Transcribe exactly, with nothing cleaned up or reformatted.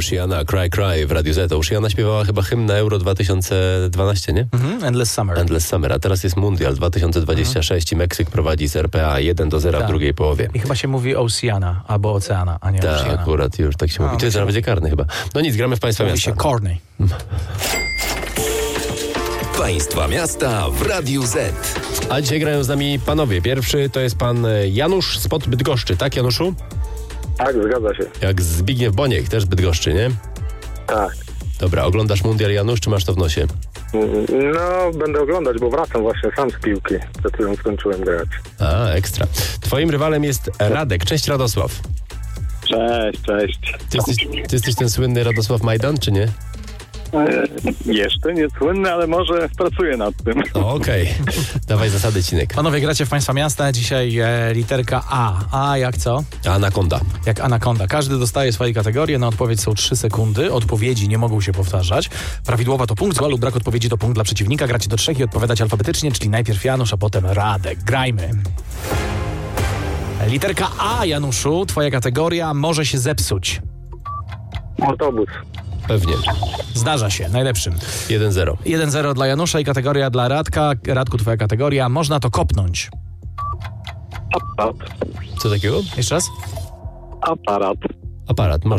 Oceana, Cry Cry w Radiu Z. Oceana śpiewała chyba hymn na Euro dwa tysiące dwanaście, nie? Mhm, Endless Summer. Endless Summer, a teraz jest Mundial dwa tysiące dwudziesty szósty i Meksyk prowadzi z R P A jeden do zera Tak. w drugiej połowie. I chyba się mówi Oceana albo Oceana, a nie Tak, Oceana. akurat już tak się A, mówi. To jest się na będzie karny chyba. No nic, gramy w Państwa Mówi Miasta. się Corny. Państwa miasta w Radiu Z. A dzisiaj grają z nami panowie. Pierwszy to jest pan Janusz spod Bydgoszczy, tak Januszu? Tak, zgadza się. Jak Zbigniew Boniek, też Bydgoszczy, nie? Tak. Dobra, oglądasz Mundial, Janusz, czy masz to w nosie? No, będę oglądać, bo wracam właśnie sam z piłki. Przed chwilą skończyłem grać. A, ekstra. Twoim rywalem jest Radek. Cześć Radosław. Cześć, cześć. Ty jesteś, ty jesteś ten słynny Radosław Majdan, czy nie? E, jeszcze nie słynny, ale może pracuję nad tym. O, Okej. Dawaj zasady, Cinek. Panowie, gracie w Państwa Miasta. Dzisiaj e, literka A. A jak co? Anakonda. Jak anakonda. Każdy dostaje swoje kategorie. Na odpowiedź są trzy sekundy. Odpowiedzi nie mogą się powtarzać. Prawidłowa to punkt, zła lub brak odpowiedzi to punkt dla przeciwnika. Gracie do trzech i odpowiadać alfabetycznie, czyli najpierw Janusz, a potem Radek. Grajmy. Literka A, Januszu. Twoja kategoria może się zepsuć. Autobus. Pewnie. Zdarza się. Najlepszym. jeden zero. jeden zero dla Janusza i kategoria dla Radka. Radku, twoja kategoria. Można to kopnąć. Aparat. Co takiego? Jeszcze raz? Aparat. Aparat.